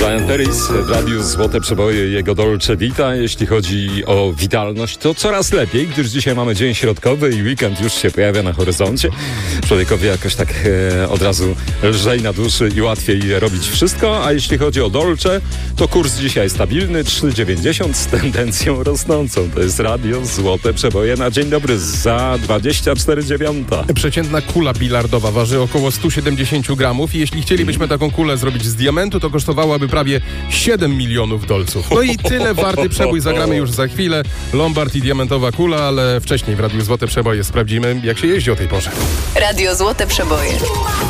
Brian Ferris w radiu Złote Przeboje, jego Dolce Vita. Jeśli chodzi o witalność, to coraz lepiej, gdyż dzisiaj mamy dzień środkowy i weekend już się pojawia na horyzoncie. Człowiekowi jakoś tak od razu lżej na duszy i łatwiej robić wszystko. A jeśli chodzi o Dolce, to kurs dzisiaj stabilny, 3,90 z tendencją rosnącą. To jest radio Złote Przeboje na dzień dobry za 24,9. Przeciętna kula bilardowa waży około 170 gramów i jeśli chcielibyśmy taką kulę zrobić z diamentu, to kosztowałaby prawie 7 milionów dolców. No i tyle warty przebój zagramy już za chwilę. Lombard i diamentowa kula, ale wcześniej w Radiu Złote Przeboje sprawdzimy, jak się jeździ o tej porze. Radio Złote Przeboje.